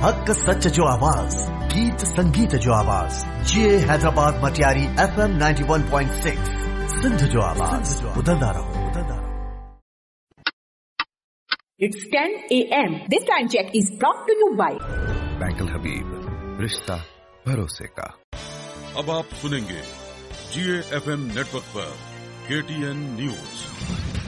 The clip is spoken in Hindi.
हक सच जो आवाज, गीत संगीत जो आवाज, ये हैदराबाद मटियारी FM 91.6 सिंध जो आवाज, उदंदा रहो। It's 10 a.m. This time check is brought to you by bank अल हबीब, रिश्ता भरोसे का। अब आप सुनेंगे GAFM नेटवर्क पर KTN न्यूज।